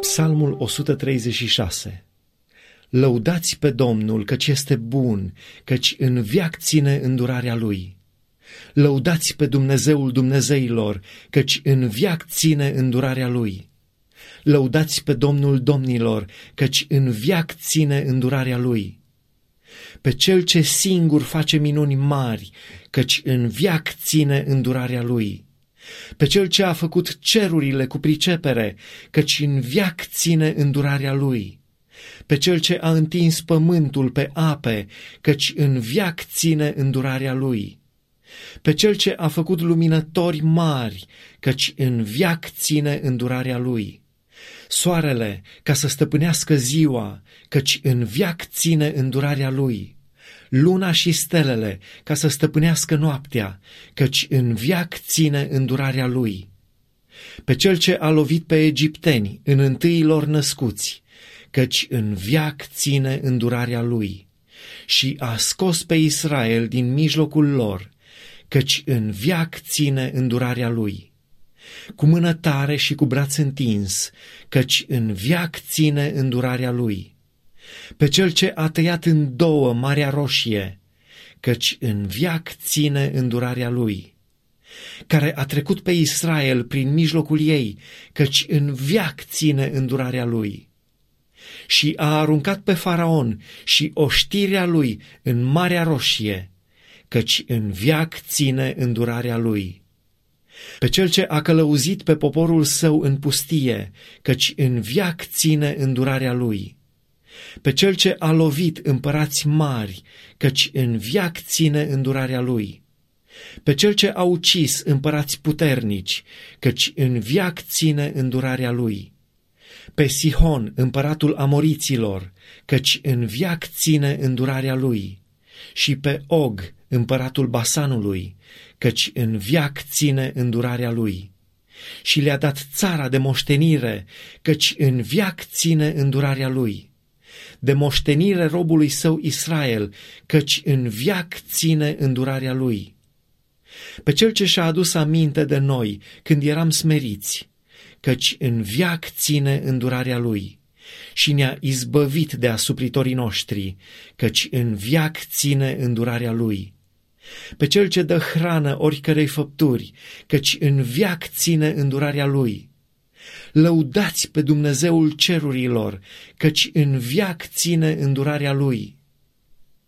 Psalmul 136. Lăudați pe Domnul, căci este bun, căci în veac ține îndurarea Lui. Lăudați pe Dumnezeul Dumnezeilor, căci în veac ține îndurarea Lui. Lăudați pe Domnul Domnilor, căci în veac ține îndurarea Lui. Pe Cel ce singur face minuni mari, căci în veac ține îndurarea Lui. Pe Cel ce a făcut cerurile cu pricepere, căci în veac ține îndurarea Lui. Pe Cel ce a întins pământul pe ape, căci în veac ține îndurarea Lui. Pe Cel ce a făcut luminători mari, căci în veac ține îndurarea Lui. Soarele, ca să stăpânească ziua, căci în veac ține îndurarea Lui. Luna și stelele, ca să stăpânească noaptea, căci în veac ține îndurarea Lui. Pe Cel ce a lovit pe egipteni în întâiilor născuți, căci în veac ține îndurarea Lui. Și a scos pe Israel din mijlocul lor, căci în veac ține îndurarea Lui. Cu mână tare și cu braț întins, căci în veac ține îndurarea Lui. Pe Cel ce a tăiat în două Marea Roșie, căci în veac ține îndurarea Lui. Care a trecut pe Israel prin mijlocul ei, căci în veac ține îndurarea Lui. Și a aruncat pe Faraon și oștirea lui în Marea Roșie, căci în veac ține îndurarea Lui. Pe Cel ce a călăuzit pe poporul său în pustie, căci în veac ține îndurarea Lui. Pe Cel ce a lovit împărați mari, căci în veac ține îndurarea Lui. Pe Cel ce a ucis împărați puternici, căci în veac ține îndurarea Lui. Pe Sihon, împăratul Amoriților, căci în veac ține îndurarea Lui. Și pe Og, împăratul Basanului, căci în veac ține îndurarea Lui. Și le-a dat țara de moștenire, căci în veac ține îndurarea Lui. De moștenire robului său Israel, căci în veac ține îndurarea Lui. Pe Cel ce și-a adus aminte de noi când eram smeriți, căci în veac ține îndurarea Lui. Și ne-a izbăvit de asupritorii noștri, căci în veac ține îndurarea Lui. Pe Cel ce dă hrană oricărei făpturi, căci în veac ține îndurarea Lui. Lăudați pe Dumnezeul cerurilor, căci în veac ține îndurarea Lui.